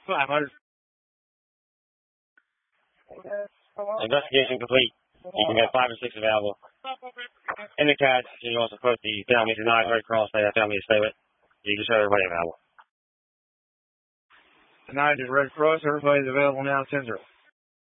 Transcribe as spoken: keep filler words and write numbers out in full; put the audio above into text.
five hundred. Investigation complete. You can get five or six available. In the catch, you can also put the family tonight, Red Cross, they have family to stay with. You can show everybody available. Tonight is Red Cross, everybody's available now, ten zero.